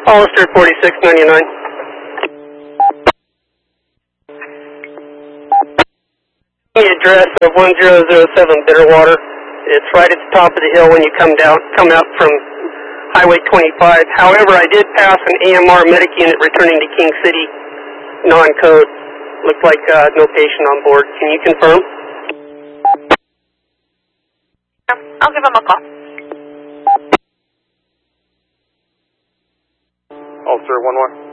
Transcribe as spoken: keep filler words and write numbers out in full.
Hollister forty-six ninety-nine. The address of one zero zero seven Bitterwater. It's right at the top of the hill when you come down, come out from Highway twenty-five. However, I did pass an A M R medic unit returning to King City, non-code. Looked like uh, no patient on board. Can you confirm? I'll give him a call. Officer one one.